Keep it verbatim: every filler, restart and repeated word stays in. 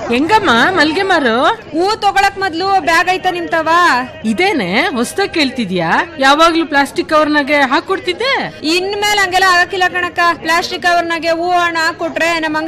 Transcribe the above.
ಹೆಂಗಮ್ಮ ಮಲ್ಗೆ ಮಾರು? ಹೂ ತಗೊಳಕ್ ಮೊದ್ಲು ಬ್ಯಾಗ್ ಐತ ನಿಮ್ತವ? ಇದೇನೆ ಹೊಸ್ದಾಗ್ ಕೇಳ್ತಿದ್ಯಾ? ಯಾವಾಗ್ಲೂ ಪ್ಲಾಸ್ಟಿಕ್ ಕವರ್ನಾಗೆ ಹಾಕೊಡ್ತಿದ್ದೆ. ಇನ್ಮೇಲೆ ಹಂಗೆಲ್ಲ ಆಗಕ್ಕಿಲ್ಲ ಕಣಕ್ಕ. ಪ್ಲಾಸ್ಟಿಕ್ ಕವರ್ನಾಗೆ ಹೂ ಹಣ ಹಾಕೊಟ್ರೆ ನಮ್ಮ